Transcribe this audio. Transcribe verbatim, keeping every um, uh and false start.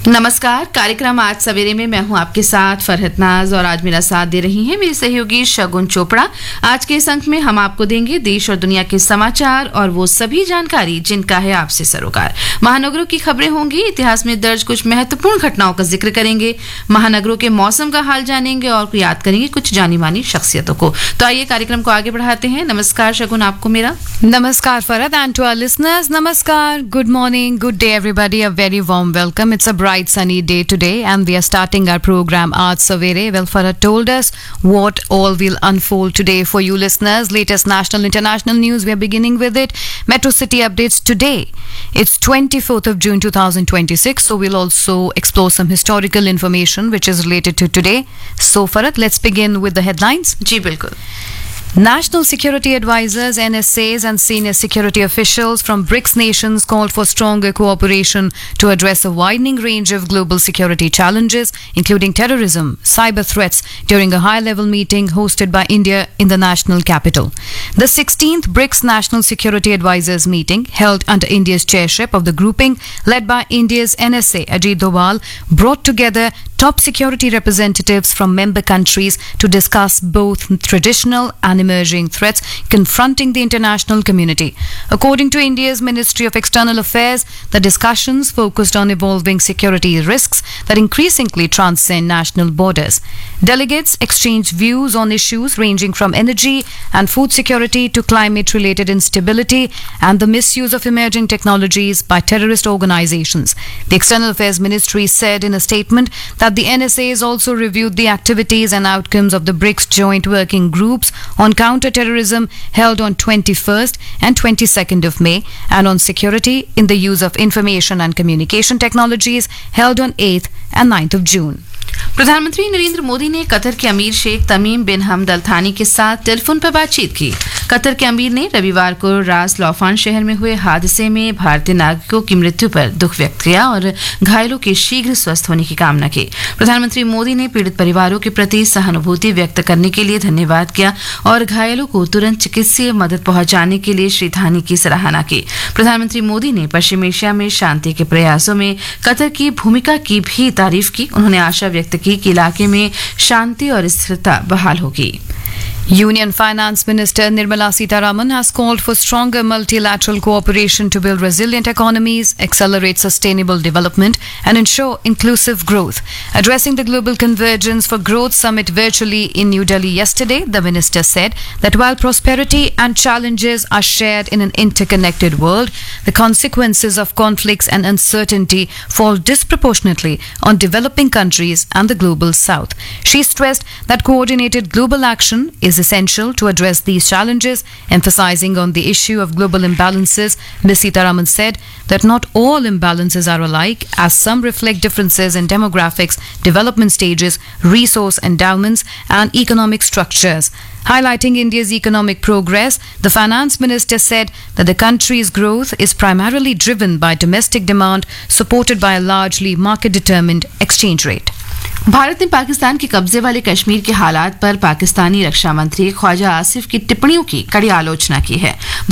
नमस्कार। कार्यक्रम आज सवेरे में मैं हूं आपके साथ फरहत नाज और आज मेरा साथ दे रही हैं मेरी सहयोगी शगुन चोपड़ा। आज के इस अंक में हम आपको देंगे देश और दुनिया के समाचार और वो सभी जानकारी जिनका है आपसे सरोकार। महानगरों की खबरें होंगी, इतिहास में दर्ज कुछ महत्वपूर्ण घटनाओं का जिक्र करेंगे, महानगरों के मौसम का हाल जानेंगे और याद करेंगे कुछ जानी मानी शख्सियतों को। तो आइए कार्यक्रम को आगे बढ़ाते हैं। नमस्कार शगुन, आपको मेरा नमस्कार Farhat, and to our listeners, namaskar, good morning, good day everybody, a very warm welcome. It's a bright sunny day today and we are starting our program Aaj Savere. Well, Farhad told us what all will unfold today for you listeners. Latest national international news, we are beginning with it. Metro City updates today. It's twenty-fourth of June two thousand twenty-six, so we'll also explore some historical information which is related to today. So Farhad, let's begin with the headlines. जी बिल्कुल। National security advisors, N S As and senior security officials from BRICS nations called for stronger cooperation to address a widening range of global security challenges, including terrorism, cyber threats, during a high-level meeting hosted by India in the national capital. The sixteenth BRICS National Security Advisors meeting, held under India's chairship of the grouping led by India's N S A, Ajit Doval, brought together top security representatives from member countries to discuss both traditional and emerging threats confronting the international community. According to India's Ministry of External Affairs, the discussions focused on evolving security risks that increasingly transcend national borders. Delegates exchanged views on issues ranging from energy and food security to climate-related instability and the misuse of emerging technologies by terrorist organizations. The External Affairs Ministry said in a statement that the N S As also reviewed the activities and outcomes of the BRICS joint working groups on counter-terrorism held on twenty-first and twenty-second of May and on security in the use of information and communication technologies held on eighth and ninth of June. प्रधानमंत्री नरेंद्र मोदी ने Qatar के अमीर शेख तमीम बिन हमद अल थानी के साथ telephone पर बातचीत की। कतर के अमीर ने रविवार को रास लौफान शहर में हुए हादसे में भारतीय नागरिकों की मृत्यु पर दुख व्यक्त किया और घायलों के शीघ्र स्वस्थ होने की कामना की। प्रधानमंत्री मोदी ने पीड़ित परिवारों के प्रति सहानुभूति व्यक्त करने के लिए धन्यवाद किया और घायलों को तुरंत चिकित्सीय मदद पहुंचाने के लिए श्री थानी की सराहना की। प्रधानमंत्री मोदी ने पश्चिम एशिया में शांति के प्रयासों में कतर की भूमिका की भी तारीफ की। उन्होंने आशा व्यक्त की कि इलाके में शांति और स्थिरता बहाल होगी। Union Finance Minister Nirmala Sitharaman has called for stronger multilateral cooperation to build resilient economies, accelerate sustainable development, and ensure inclusive growth. Addressing the Global Convergence for Growth Summit virtually in New Delhi yesterday, the minister said that while prosperity and challenges are shared in an interconnected world, the consequences of conflicts and uncertainty fall disproportionately on developing countries and the global south. She stressed that coordinated global action is essential to address these challenges. Emphasizing on the issue of global imbalances, Miz Sitharaman said that not all imbalances are alike, as some reflect differences in demographics, development stages, resource endowments, and economic structures. Highlighting India's economic progress, the finance minister said that the country's growth is primarily driven by domestic demand, supported by a largely market-determined exchange rate. Bharat ने पाकिस्तान के कब्जे वाले कश्मीर के हालात पर पाकिस्तानी रक्षा मंत्री ख्वाजा आसिफ की टिप्पणियों की कड़ी आलोचना की है।